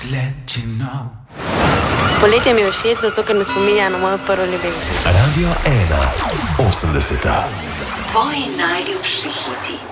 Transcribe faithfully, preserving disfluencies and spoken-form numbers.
Poletje mi je všeč, zato ker me spominja na mojo prvo ljubezen. Radio ena, osemdeseta. Tvoji najljubši hiti.